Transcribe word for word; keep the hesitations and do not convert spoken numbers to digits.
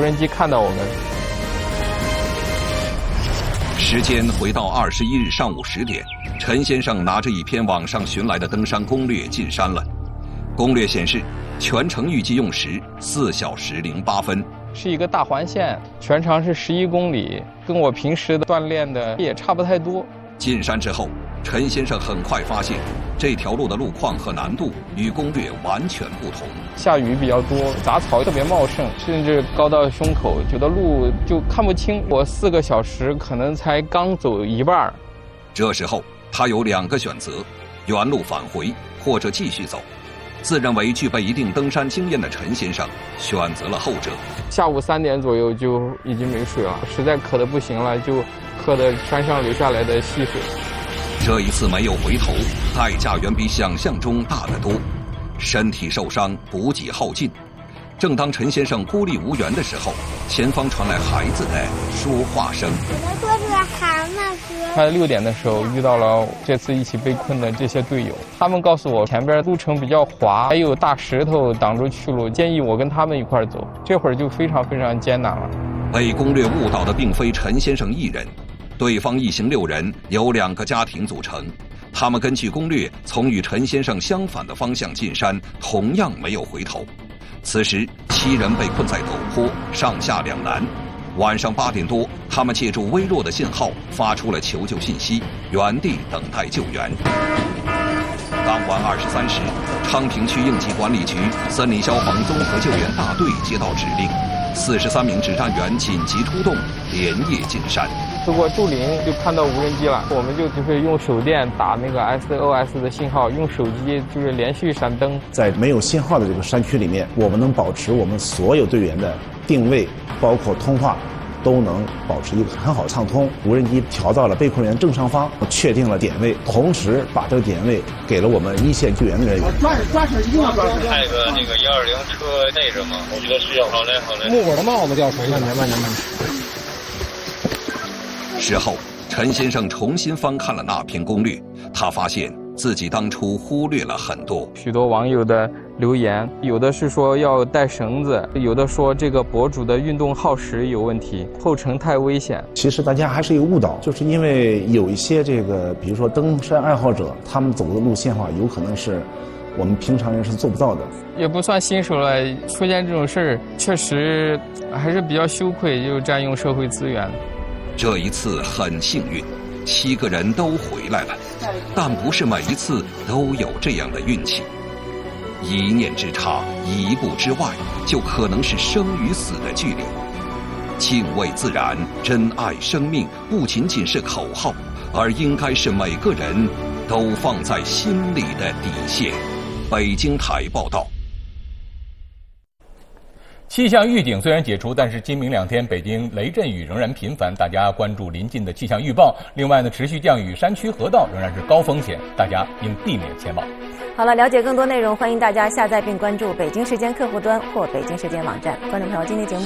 人机看到我们。 时间回到二十一日上午十点，陈先生拿着一篇网上寻来的登山攻略进山了。攻略显示，全程预计用时四小时零八分， 是一个大环线，全长是十一公里，跟我平时的锻炼的也差不太多。 进山之后，陈先生很快发现，这条路的路况和难度与攻略完全不同。 下雨比较多，杂草特别茂盛，甚至高到胸口，觉得路就看不清。我四个小时可能才刚走一半。 这时候他有两个选择：原路返回，或者继续走。自认为具备一定登山经验的陈先生选择了后者。 下午三点左右就已经没水了，实在渴得不行了，就喝的山上流下来的溪水。 这一次没有回头，代价远比想象中大得多，身体受伤，补给耗尽。正当陈先生孤立无援的时候，前方传来孩子的说话声。 我在说这喊呢哥。 快六点的时候遇到了这次一起被困的这些队友，他们告诉我前边路程比较滑，还有大石头挡住去路，建议我跟他们一块走。这会儿就非常非常艰难了。 被攻略误导的并非陈先生一人，对方一行六人由两个家庭组成，他们根据攻略从与陈先生相反的方向进山，同样没有回头。此时七人被困在陡坡，上下两难。晚上八点多，他们借助微弱的信号发出了求救信息，原地等待救援。当晚二十三时，昌平区应急管理局森林消防综合救援大队接到指令，四十三名指战员紧急出动，连夜进山。 走过树林就看到无人机了，我们就就是用手电打那个 S O S 的信号，用手机就是连续闪灯。 在没有信号的这个山区里面，我们能保持我们所有队员的定位，包括通话，都能保持一个很好的畅通。无人机调到了被困员正上方，确定了点位，同时把这个点位给了我们一线救援的人员。 抓抓手一定要抓手。 派个那个一二零车内着吗？我觉得需要。好嘞，好嘞。 木果的帽子掉水里，慢点，慢点，慢点。 事后，陈先生重新翻看了那篇攻略，他发现自己当初忽略了很多。 许多网友的留言，有的是说要带绳子，有的说这个博主的运动耗时有问题，后程太危险。 其实大家还是一个误导，就是因为有一些这个，比如说登山爱好者，他们走的路线的话，有可能是我们平常人是做不到的。 也不算新手了，出现这种事儿，确实还是比较羞愧，就占用社会资源。 这一次很幸运，七个人都回来了，但不是每一次都有这样的运气。一念之差，一步之外，就可能是生与死的距离。敬畏自然，珍爱生命，不仅仅是口号，而应该是每个人都放在心里的底线。北京台报道。 气象预警虽然解除，但是今明两天北京雷阵雨仍然频繁，大家关注临近的气象预报。另外呢，持续降雨，山区河道仍然是高风险，大家应避免前往。 好了，了解更多内容，欢迎大家下载并关注北京时间客户端或北京时间网站。观众朋友，今天节目